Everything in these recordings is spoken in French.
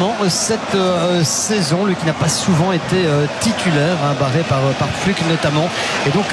notamment cette saison, lui qui n'a pas souvent été titulaire, barré par Fluck notamment. Et donc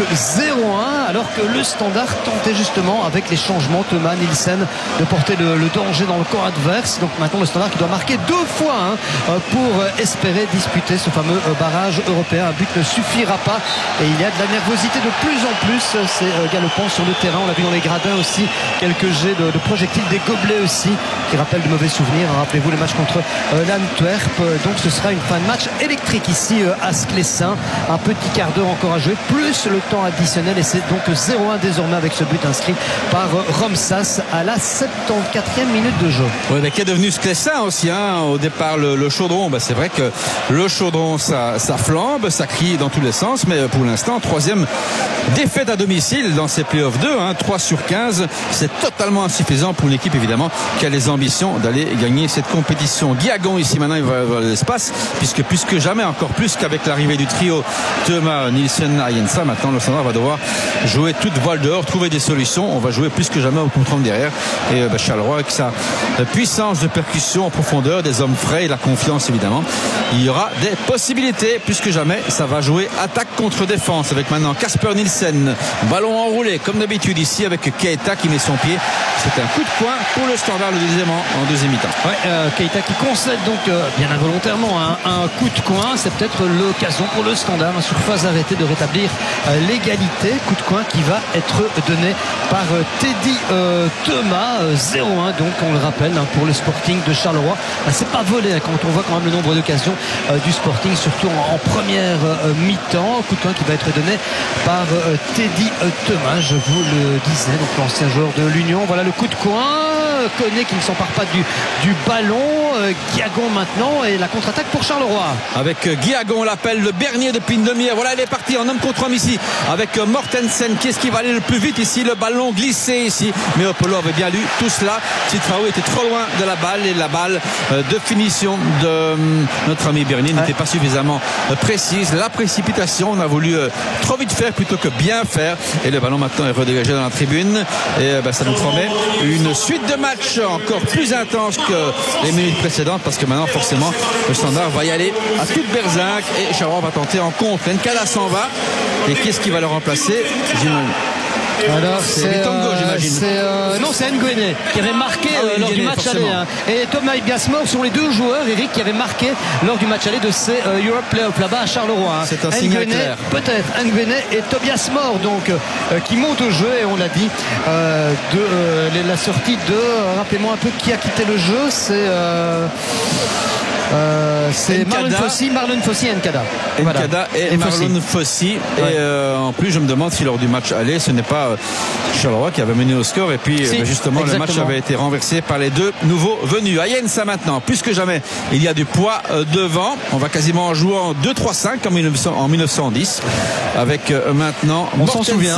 0-1, alors que le Standard tentait justement avec les changements, Thomas Nielsen, de porter le danger dans le camp adverse. Donc maintenant le Standard qui doit marquer 2 fois pour espérer disputer ce fameux barrage européen. Un but ne suffira pas et il y a de la nervosité de plus en plus. C'est galopant sur le terrain. On l'a vu dans les gradins aussi, quelques jets de projectiles, des gobelets aussi qui rappellent de mauvais souvenirs. Rappelez-vous le match contre l'Antwerp. Donc ce sera une fin de match électrique ici à Sclessin. Un petit quart d'heure encore à jouer, plus le temps additionnel, et c'est donc 0-1 désormais avec ce but inscrit par Romsas à la 74e minute de jeu. Oui, mais qui est devenu Sclessin aussi au départ le Chaudron. C'est vrai que le Chaudron ça flambe, ça crie dans tous les sens, mais pour l'instant 3e défaite à domicile dans ces playoffs 2, 3 sur 15, c'est totalement insuffisant pour une équipe évidemment qui a les ambitions d'aller gagner cette compétition. Guyagon ici maintenant il va avoir l'espace, puisque plus que jamais, encore plus qu'avec l'arrivée du trio Thomas, Nielsen, Ayensa, maintenant le Standard va devoir jouer toute voile dehors, trouver des solutions. On va jouer plus que jamais au contre derrière, et Charleroi avec sa puissance de percussion en profondeur, des hommes frais et la confiance évidemment, il y aura des possibilités. Plus que jamais ça va jouer attaque contre défense avec maintenant Kasper Nielsen, ballon enroulé comme d'habitude ici avec Keita qui met son pied. C'est un coup de poing pour le Standard, le deuxième en deuxième mi-temps. Keita qui concède donc bien involontairement un coup de coin. C'est peut-être l'occasion pour le Standard, sur phase arrêtée, de rétablir l'égalité. Coup de coin qui va être donné par Teddy Thomas. 0-1 donc, on le rappelle, pour le Sporting de Charleroi. C'est pas volé quand on voit quand même le nombre d'occasions du Sporting, surtout en première mi-temps. Coup de coin qui va être donné par Teddy Thomas, je vous le disais, donc l'ancien joueur de l'Union. Voilà le coup de coin. Koné qui ne s'empare pas du ballon. Guyagon maintenant, et la contre-attaque pour Charleroi. Avec Guyagon, on l'appelle le Bernier depuis une demi-heure. Voilà, il est parti en homme contre homme ici avec Mortensen. Qu'est-ce qui va aller le plus vite ici? Le ballon glissé ici, mais Opolo avait bien lu tout cela. Titraou était trop loin de la balle, et la balle de finition de notre ami Bernier n'était pas suffisamment précise. La précipitation, on a voulu trop vite faire plutôt que bien faire, et le ballon maintenant est redégagé dans la tribune, et ça nous promet une suite de matchs encore plus intense que les minutes précédentes, parce que maintenant forcément le Standard va y aller à toute berzinque, et Charleroi va tenter en contre. Nkala s'en va, et qu'est-ce qui va le remplacer? Alors c'est Bitongo, j'imagine. Non, c'est Nguéné qui avait marqué lors du match aller. Et Thomas Biasmore sont les deux joueurs, Eric, qui avaient marqué lors du match aller de ces Europe Playoff là-bas à Charleroi. C'est un signal clair. Peut-être Nguéné et Tobias Moore donc qui montent au jeu, et on l'a dit de la sortie de, rappelez-moi un peu qui a quitté le jeu, c'est Marlon Fossi et Nkada. Nkada et Marlon Fossi. Et en plus, je me demande si lors du match aller, ce n'est pas Charleroi qui avait mené au score, et puis justement exactement. Le match avait été renversé par les deux nouveaux venus. Ayensa maintenant, plus que jamais, il y a du poids devant. On va quasiment en jouer en 2-3-5 en 1910 avec maintenant on s'en souvient,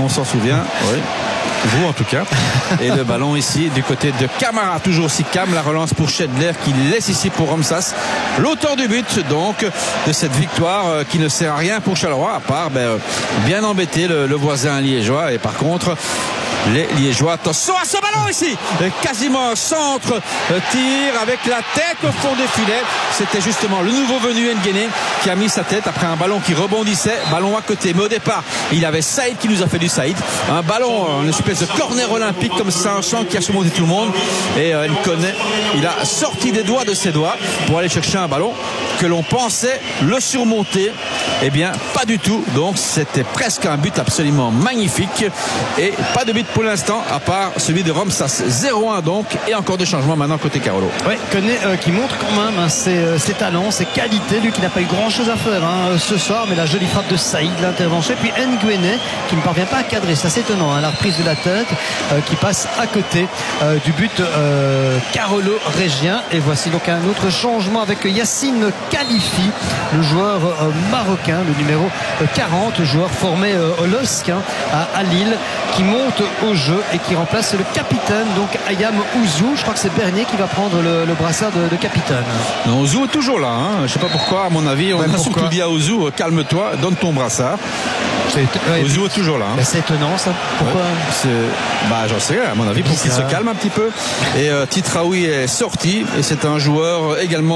oui. Vous en tout cas. Et le ballon ici du côté de Camara, toujours aussi calme. La relance pour Schedler qui laisse ici pour Romsas, l'auteur du but donc de cette victoire qui ne sert à rien pour Charleroi, à part bien embêter le voisin liégeois. Et par contre les Liégeois, attention à ce ballon ici, quasiment centre, tir avec la tête au fond des filets. C'était justement le nouveau venu Nguéné qui a mis sa tête après un ballon qui rebondissait, ballon à côté, mais au départ il y avait Saïd qui nous a fait du Saïd, un ballon, une espèce de corner olympique comme ça, un champ qui a surmonté tout le monde, et il a sorti des doigts de ses doigts pour aller chercher un ballon que l'on pensait le surmonter. Eh bien pas du tout, donc c'était presque un but absolument magnifique, et pas de but pour l'instant à part celui de Romsas. 0-1 donc, et encore des changements maintenant côté Carolo. Oui, Koné qui montre quand même ses talents, ses qualités, lui qui n'a pas eu grand chose à faire ce soir, mais la jolie frappe de Saïd, l'intervention, et puis Nguéné qui ne parvient pas à cadrer, c'est assez étonnant, la reprise de la tête qui passe à côté du but Carolo Régien. Et voici donc un autre changement avec Yacine Khalifi, le joueur marocain, le numéro 40, joueur formé au LOSC à Lille, qui monte au jeu et qui remplace le capitaine, donc Ayam Ouzou. Je crois que c'est Bernier qui va prendre le brassard de capitaine. Non, Ouzou est toujours là, je ne sais pas pourquoi, à mon avis on a surtout dit à Ouzou, calme-toi, donne ton brassard. Ouzou est toujours là. C'est étonnant ça. Pourquoi? J'en sais rien, à mon avis, pour qu'il se calme un petit peu. Et Titraoui est sorti, et c'est un joueur également